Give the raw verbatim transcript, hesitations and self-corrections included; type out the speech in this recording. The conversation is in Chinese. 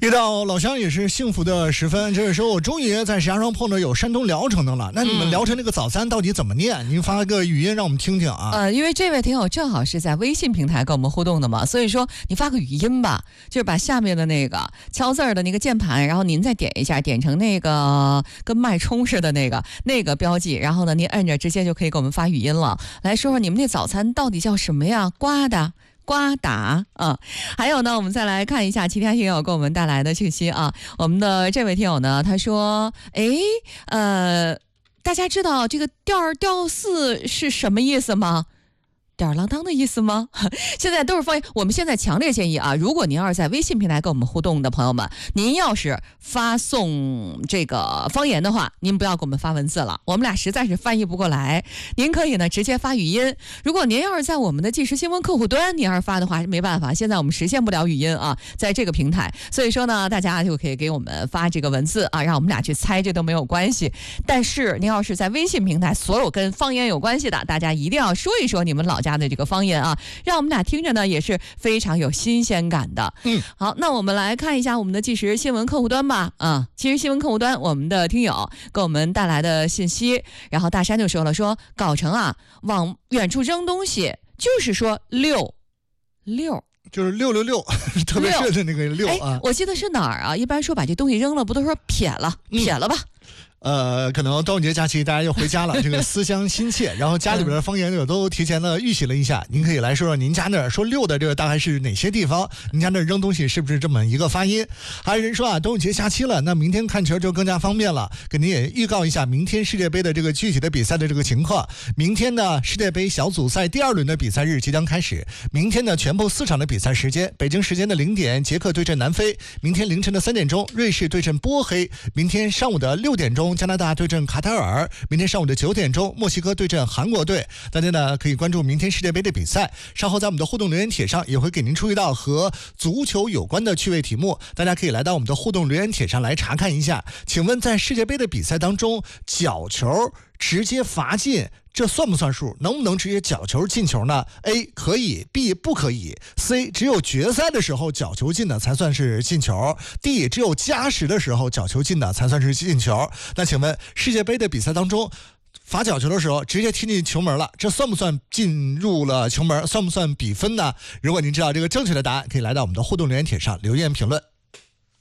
一到老乡也是幸福的时分，这个时候我终于在石家庄碰到有山东聊城的了。那你们聊城那个早餐到底怎么念？您发个语音让我们听听啊。 呃，因为这位听友正好是在微信平台跟我们互动的嘛，所以说你发个语音吧，就是把下面的那个敲字儿的那个键盘，然后您再点一下，点成那个跟脉冲似的那个那个标记，然后呢您摁着直接就可以给我们发语音了。来说说你们那早餐到底叫什么呀？瓜的。瓜达啊，还有呢，我们再来看一下其他听友给我们带来的信息啊。我们的这位听友呢，他说：“哎，呃，大家知道这个吊儿吊四是什么意思吗？”吊儿郎当的意思吗？现在都是方言。我们现在强烈建议啊，如果您要是在微信平台跟我们互动的朋友们，您要是发送这个方言的话，您不要给我们发文字了，我们俩实在是翻译不过来。您可以呢直接发语音。如果您要是在我们的即时新闻客户端，您要是发的话，没办法，现在我们实现不了语音啊，在这个平台，所以说呢，大家就可以给我们发这个文字啊，让我们俩去猜，这都没有关系。但是您要是在微信平台，所有跟方言有关系的，大家一定要说一说你们老家的这个方言啊，让我们俩听着呢也是非常有新鲜感的。 嗯， 好，那我们来看一下我们的即时新闻客户端吧。啊，即时新闻客户端，我们的听友给我们带来的信息，然后大山就说了，说搞成啊，往远处扔东西，就是说溜溜。 就是六六六，特别是的那个六啊。 我记得是哪儿啊？一般说把这东西扔了，不都说撇了，撇了吧？ 呃，可能端午节假期大家又回家了，这个思乡心切，然后家里边的方言就都提前的预习了一下。您可以来说说您家那儿说六的这个大概是哪些地方？您家那儿扔东西是不是这么一个发音？还有人说啊，端午节假期了，那明天看球就更加方便了。给您也预告一下明天世界杯的这个具体的比赛的这个情况。明天呢，世界杯小组赛第二轮的比赛日即将开始。明天呢，全部四场的比赛时间：北京时间的零点，捷克对阵南非；明天凌晨的三点钟，瑞士对阵波黑；明天上午的六点钟，加拿大对阵卡塔尔；明天上午的九点钟，墨西哥对阵韩国队。大家呢可以关注明天世界杯的比赛。稍后在我们的互动留言帖上也会给您出一道和足球有关的趣味题目，大家可以来到我们的互动留言帖上来查看一下。请问在世界杯的比赛当中，角球直接罚进，这算不算数？能不能直接角球进球呢？ A 可以， B 不可以， C 只有决赛的时候角球进的才算是进球， D 只有加时的时候角球进的才算是进球。那请问世界杯的比赛当中，罚角球的时候直接踢进球门了，这算不算进入了球门？算不算比分呢？如果您知道这个正确的答案，可以来到我们的互动留言帖上留言评论。